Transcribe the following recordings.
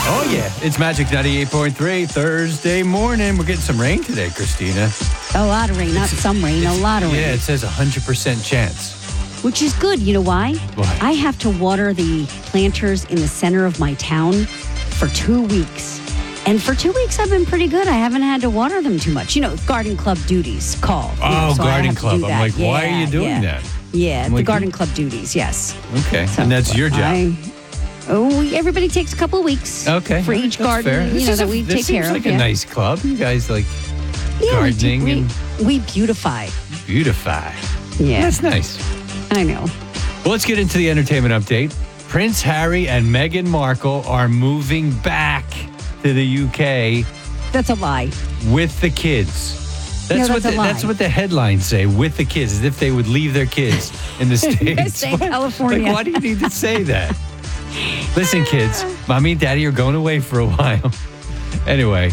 Oh, yeah. It's Magic 98.3 Thursday morning. We're getting some rain today, Christina. A lot of rain, not some rain, a lot of rain. Yeah, it says 100% chance. Which is good. You know why? Why? I have to water the planters in the center of my town for 2 weeks. And for 2 weeks, I've been pretty good. I haven't had to water them too much. You know, garden club duties call. Oh, so I garden have to club. do I'm that. like, why are you doing that? Yeah, I'm the like, garden club duties, yes. Okay, So and that's your job. Everybody takes a couple of weeks. Okay. For each that's garden, fair. that we take care This of. seems like a nice club. You guys like gardening and we beautify. beautify. Yeah, That's nice. I know. Well, let's get into the entertainment update. Prince Harry and Meghan Markle are moving back to the UK That's a lie. with the kids. No, that's a lie. That's what the headlines say, with the kids, as if they would leave their kids in the States. Say California. Like, why do you need to say that? Listen, kids, Mommy and Daddy are going away for a while. Anyway,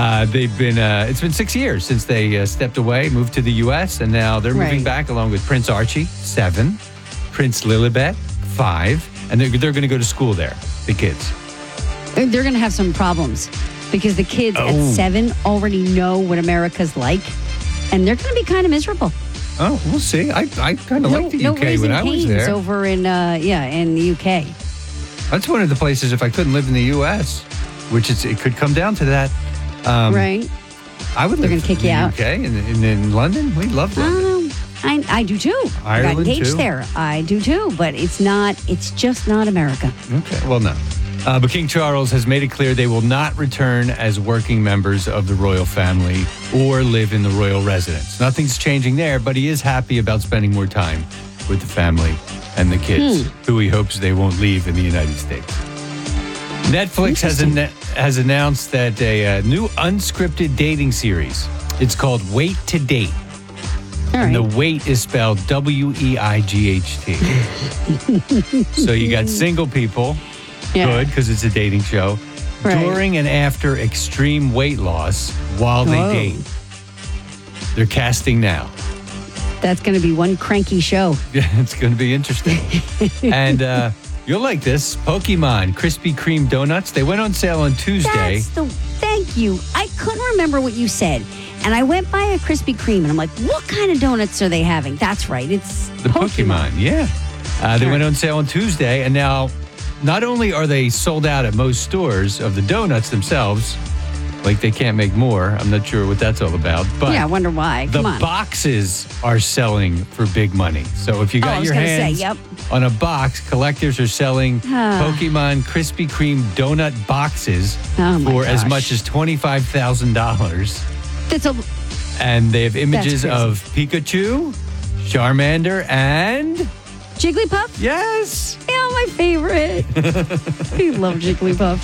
it's been 6 years since they stepped away, moved to the U.S., and now they're moving Right. back along with Prince Archie, 7, Prince Lilibet, 5, and they're going to go to school there, the kids. They're going to have some problems because the kids at 7 already know what America's like, and they're going to be kind of miserable. Oh, we'll see. I kind of liked the UK when Raising I was Cane's there. over in the UK. That's one of the places, if I couldn't live in the U.S., which it could come down to that. Right. I would They're live gonna kick in the you out. UK and in London. We love London. I do too. I got Ireland, engaged too? there. I do too, but it's just not America. Okay, well, no. But King Charles has made it clear they will not return as working members of the royal family or live in the royal residence. Nothing's changing there, but he is happy about spending more time with the family and the kids, who he hopes they won't leave in the United States. Netflix has announced that a new unscripted dating series. It's called Wait to Date. All And right. the wait is spelled WEIGHT. So you got single people. Yeah. Good, because it's a dating show. Right. During and after extreme weight loss while they Whoa. date. They're casting now. That's going to be one cranky show. It's going to be interesting. And you'll like this. Pokemon Krispy Kreme donuts. They went on sale on Tuesday. Thank you. I couldn't remember what you said. And I went by a Krispy Kreme and I'm like, what kind of donuts are they having? That's right. It's The Pokemon, yeah. They went on sale on Tuesday, and now not only are they sold out at most stores of the donuts themselves, like they can't make more. I'm not sure what that's all about. But Yeah, I wonder why. the Come on. boxes are selling for big money. So if you got I was your gonna say, hands yep. on a box, collectors are selling Pokemon Krispy Kreme donut boxes Oh, my for as gosh. much as $25,000. That's a And they have images crazy. of Pikachu, Charmander, and Jigglypuff? yes, Yeah, my favorite. I love Jigglypuff.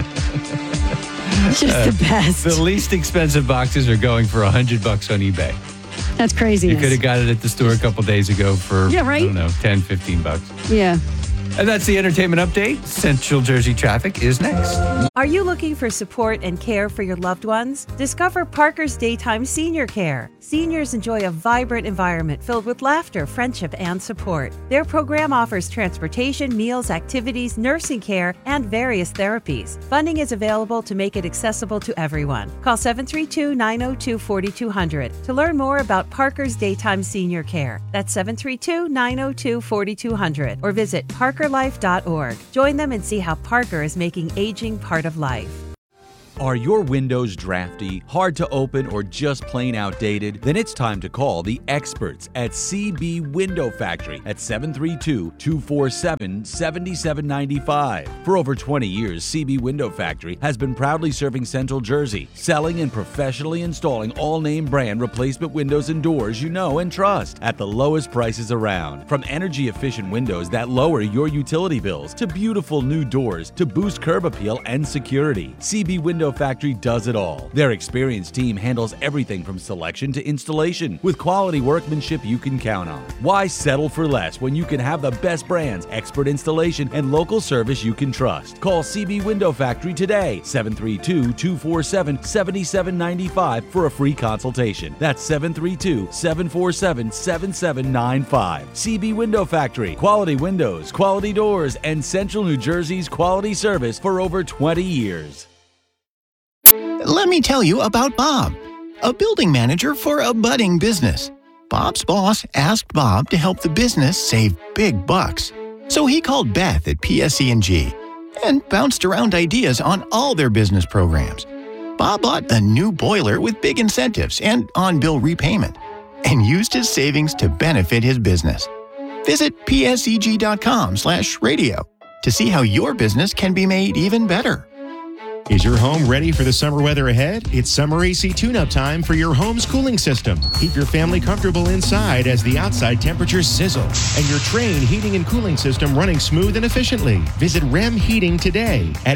Just the best. the least expensive boxes are going for $100 on eBay. That's craziness. You could have got it at the store a couple days ago for, Yeah, right? I don't know, $10, $15. Yeah. And that's the entertainment update. Central Jersey traffic is next. Are you looking for support and care for your loved ones? Discover Parker's Daytime Senior Care. Seniors enjoy a vibrant environment filled with laughter, friendship, and support. Their program offers transportation, meals, activities, nursing care, and various therapies. Funding is available to make it accessible to everyone. Call 732-902-4200 to learn more about Parker's Daytime Senior Care. That's 732-902-4200 or visit parkerlife.org. Join them and see how Parker is making aging part of life. Are your windows drafty, hard to open, or just plain outdated? Then it's time to call the experts at CB Window Factory at 732-247-7795. For over 20 years, CB Window Factory has been proudly serving Central Jersey, selling and professionally installing all name brand replacement windows and doors you know and trust at the lowest prices around. From energy efficient windows that lower your utility bills to beautiful new doors to boost curb appeal and security. CB Window Window Factory does it all. Their experienced team handles everything from selection to installation with quality workmanship you can count on. Why settle for less when you can have the best brands, expert installation, and local service you can trust? Call CB Window Factory today, 732-247-7795 for a free consultation. That's 732-747-7795. CB Window Factory. Quality windows, quality doors, and Central New Jersey's quality service for over 20 years. Let me tell you about Bob, a building manager for a budding business. Bob's boss asked Bob to help the business save big bucks. So he called Beth at PSE&G and bounced around ideas on all their business programs. Bob bought a new boiler with big incentives and on-bill repayment and used his savings to benefit his business. Visit pseg.com/radio to see how your business can be made even better. Is your home ready for the summer weather ahead? It's summer AC tune-up time for your home's cooling system. Keep your family comfortable inside as the outside temperatures sizzle and your Trane heating and cooling system running smooth and efficiently. Visit REM Heating today at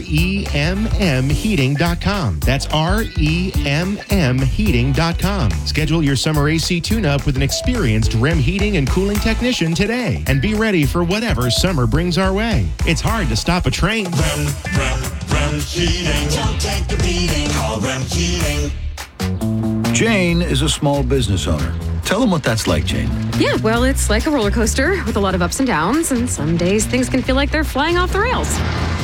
REMMheating.com. That's REMMheating.com. Schedule your summer AC tune-up with an experienced REM heating and cooling technician today and be ready for whatever summer brings our way. It's hard to stop a train. REM Heating. Don't take the beating. Call REM Heating. Jane is a small business owner. Tell them what that's like, Jane. Yeah, well, it's like a roller coaster with a lot of ups and downs, and some days things can feel like they're flying off the rails.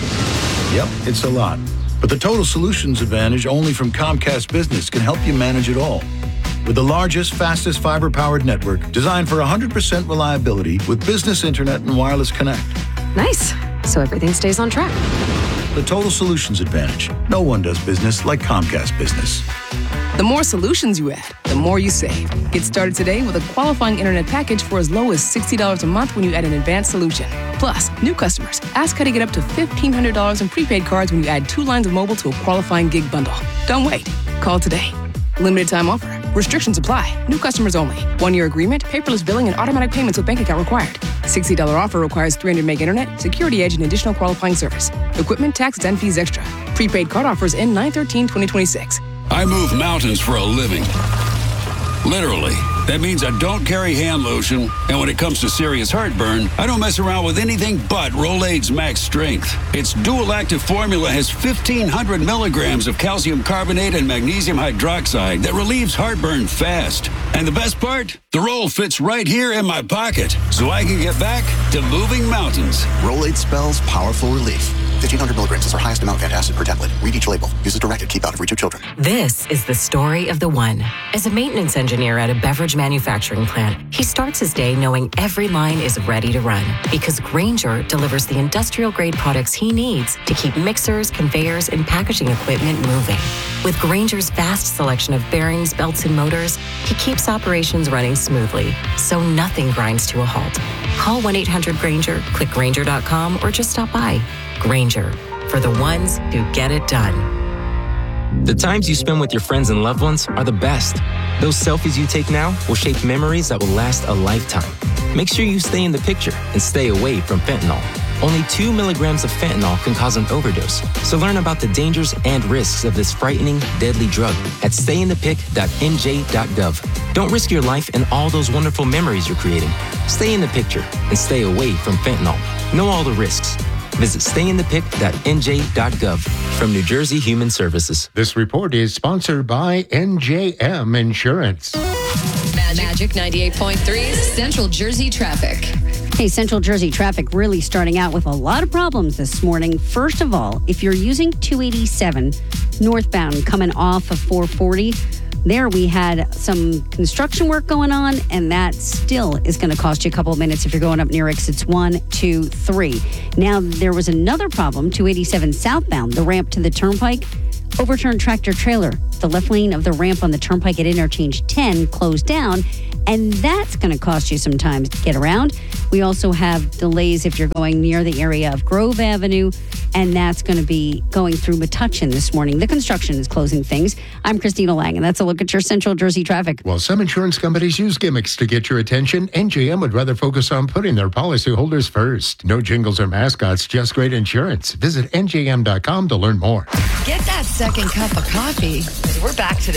Yep, it's a lot. But the Total Solutions Advantage only from Comcast Business can help you manage it all. With the largest, fastest fiber-powered network designed for 100% reliability with business internet and wireless connect. Nice. So everything stays on track. The Total Solutions Advantage. No one does business like Comcast Business. The more solutions you add, the more you save. Get started today with a qualifying internet package for as low as $60 a month when you add an advanced solution. Plus, new customers, ask how to get up to $1,500 in prepaid cards when you add 2 lines of mobile to a qualifying gig bundle. Don't wait. Call today. Limited time offer. Restrictions apply. New customers only. 1-year agreement, paperless billing, and automatic payments with bank account required. $60 offer requires 300 meg internet, security edge, and additional qualifying service. Equipment, taxes, and fees extra. Prepaid card offers end 9/13/2026. I move mountains for a living. Literally. That means I don't carry hand lotion, and when it comes to serious heartburn, I don't mess around with anything but Rolaids Max Strength. Its dual-active formula has 1,500 milligrams of calcium carbonate and magnesium hydroxide that relieves heartburn fast. And the best part? The roll fits right here in my pocket, so I can get back to moving mountains. Rolaids spells powerful relief. 1,500 milligrams is our highest amount of antacid per tablet. Read each label. Use as directed. Keep out of reach of children. This is the story of the one. As a maintenance engineer at a beverage manufacturing plant, he starts his day knowing every line is ready to run because Grainger delivers the industrial-grade products he needs to keep mixers, conveyors, and packaging equipment moving. With Grainger's vast selection of bearings, belts, and motors, he keeps operations running smoothly, so nothing grinds to a halt. Call 1-800-GRAINGER, click Grainger.com, or just stop by. Grainger, for the ones who get it done. The times you spend with your friends and loved ones are the best. Those selfies you take now will shape memories that will last a lifetime. Make sure you stay in the picture and stay away from fentanyl. Only 2 milligrams of fentanyl can cause an overdose. So learn about the dangers and risks of this frightening, deadly drug at stayinthepic.nj.gov. Don't risk your life and all those wonderful memories you're creating. Stay in the picture and stay away from fentanyl. Know all the risks. Visit stayinthepic.nj.gov from New Jersey Human Services. This report is sponsored by NJM Insurance. Magic 98.3 Central Jersey traffic. Hey, Central Jersey traffic really starting out with a lot of problems this morning. First of all, if you're using 287 northbound coming off of 440, there we had some construction work going on, and that still is going to cost you a couple of minutes if you're going up near exits 1, 2, 3. Now, there was another problem, 287 southbound, the ramp to the turnpike, overturned tractor trailer. The left lane of the ramp on the turnpike at interchange 10 closed down, and that's going to cost you some time to get around. We also have delays if you're going near the area of Grove Avenue and that's going to be going through Metuchen this morning. The construction is closing things. I'm Christina Lang, and that's a look at your Central Jersey traffic. While some insurance companies use gimmicks to get your attention, NJM would rather focus on putting their policyholders first. No jingles or mascots, just great insurance. Visit NJM.com to learn more. Get that second cup of coffee, because we're back to the